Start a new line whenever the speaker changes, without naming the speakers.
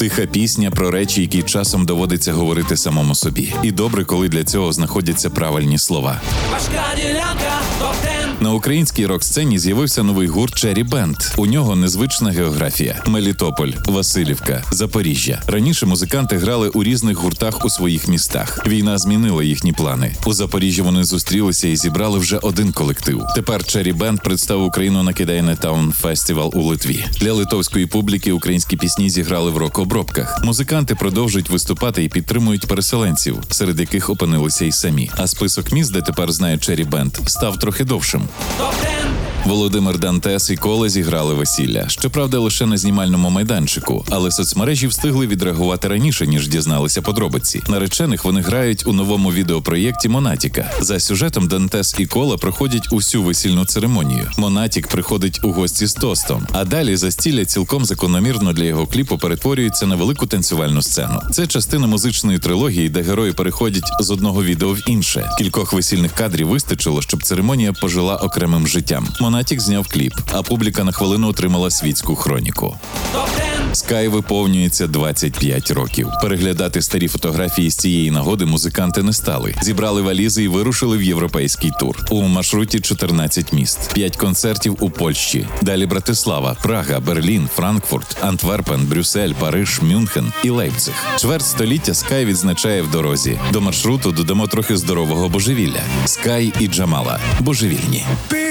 Тиха пісня про речі, які часом доводиться говорити самому собі. І добре, коли для цього знаходяться правильні слова.
Важка ділянка, топ-10.
На українській рок-сцені з'явився новий гурт Cherry Band. У нього незвична географія: Мелітополь, Василівка, Запоріжжя. Раніше музиканти грали у різних гуртах у своїх містах. Війна змінила їхні плани. У Запоріжжі вони зустрілися і зібрали вже один колектив. Тепер Cherry Band представив Україну на Кидайне Таун Фестивал у Литві. Для литовської публіки українські пісні зіграли в рок-обробках. Музиканти продовжують виступати і підтримують переселенців, серед яких опинилися й самі. А список міст, де тепер знає Cherry Band, став трохи довшим. Володимир Дантес і Кола зіграли весілля. Щоправда, лише на знімальному майданчику, але соцмережі встигли відреагувати раніше, ніж дізналися подробиці. Наречених вони грають у новому відеопроєкті «Монатіка». За сюжетом Дантес і Кола проходять усю весільну церемонію. Монатік приходить у гості з тостом, а далі застілля цілком закономірно для його кліпу перетворюється на велику танцювальну сцену. Це частина музичної трилогії, де герої переходять з одного відео в інше. Кількох весільних кадрів вистачило, щоб церемонія пожила окремим життям. Монатік зняв кліп, а публіка на хвилину отримала світську хроніку. Скай виповнюється 25 років. Переглядати старі фотографії з цієї нагоди музиканти не стали. Зібрали валізи і вирушили в європейський тур. У маршруті 14 міст, 5 концертів у Польщі. Далі Братислава, Прага, Берлін, Франкфурт, Антверпен, Брюссель, Париж, Мюнхен і Лейпциг. Чверть століття Скай відзначає в дорозі. До маршруту додамо трохи здорового божевілля. Скай і Джамала. Божевільні.